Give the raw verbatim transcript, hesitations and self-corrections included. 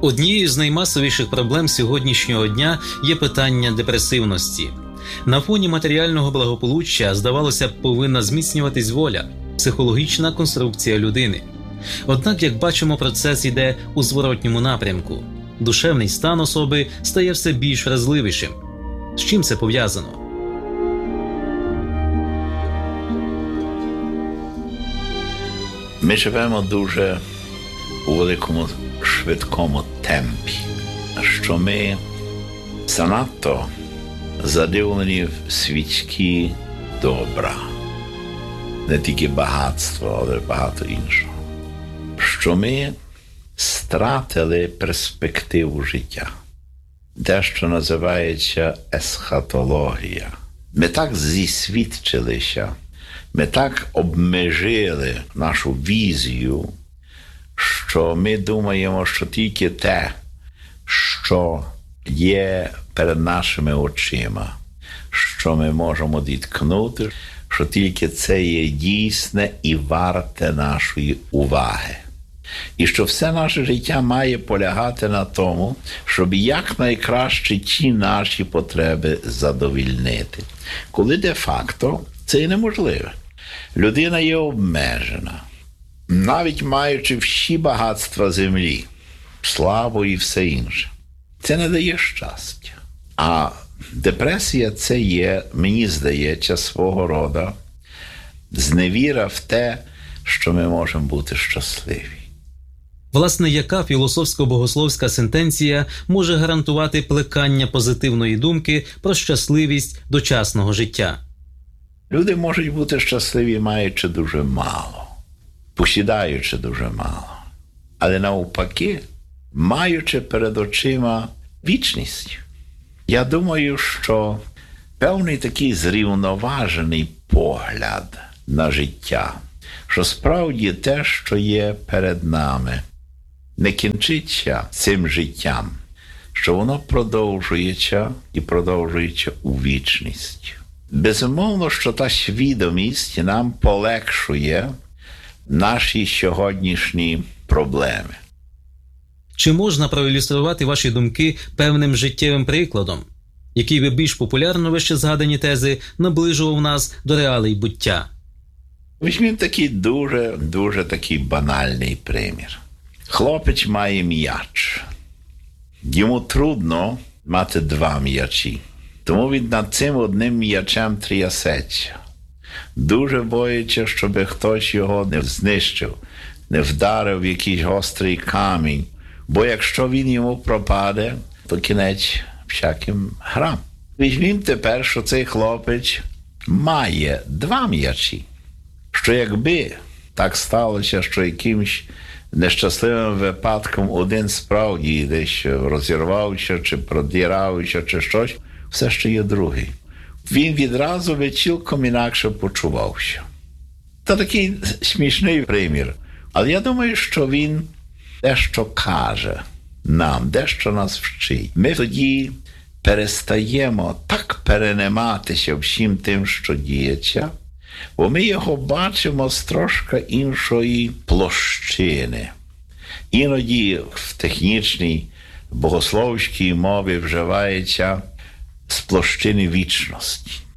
Однією з наймасовіших проблем сьогоднішнього дня є питання депресивності. На фоні матеріального благополуччя, здавалося б, повинна зміцнюватись воля, психологічна конструкція людини. Однак, як бачимо, процес йде у зворотньому напрямку. Душевний стан особи стає все більш вразливішим. З чим це пов'язано? Ми живемо дуже у великому швидкому темпі, що ми занадто задивлені в світські добра, не тільки багатство, але багато іншого. Що ми стратили перспективу життя, те, що називається есхатологія. Ми так зісвідчилися, ми так обмежили нашу візію, що ми думаємо, що тільки те, що є перед нашими очима, що ми можемо діткнути, що тільки це є дійсне і варте нашої уваги. І що все наше життя має полягати на тому, щоб якнайкраще ті наші потреби задовільнити. Коли де-факто це і неможливе. Людина є обмежена. Навіть маючи всі багатства землі, славу і все інше. Це не дає щастя. А депресія – це є, мені здається, свого роду зневіра в те, що ми можемо бути щасливі. Власне, яка філософсько-богословська сентенція може гарантувати плекання позитивної думки про щасливість дочасного життя? Люди можуть бути щасливі, маючи дуже мало, посідаючи дуже мало. Але навпаки, маючи перед очима вічність. Я думаю, що певний такий зрівноважений погляд на життя, що справді те, що є перед нами, не кінчиться цим життям, що воно продовжується і продовжується у вічність. Безумовно, що та свідомість нам полегшує наші сьогоднішні проблеми. Чи можна проілюструвати ваші думки певним життєвим прикладом, який би більш популярно вище згадані тези наближував нас до реалій буття? Візьмімо такий дуже, дуже такий банальний примір. Хлопець має м'яч. Йому трудно мати два м'ячі. Тому він над цим одним м'ячем трясеться. Дуже боїться, щоб хтось його не знищив, не вдарив в якийсь гострий камінь. Бо якщо він йому пропаде, то кінець всяким грам. Візьмімо тепер, що цей хлопець має два м'ячі. Що якби так сталося, що якимсь нещасливим випадком один справді десь розірвався, чи продірався, чи щось, все ще є другий. Він відразу би цілком інакше почувався. Це такий смішний примір. Але я думаю, що він дещо каже нам, дещо нас вчить. Ми тоді перестаємо так перейматися всім тим, що діється, бо ми його бачимо з трошки іншої площини. Іноді в технічній богословській мові вживається з площини вічності.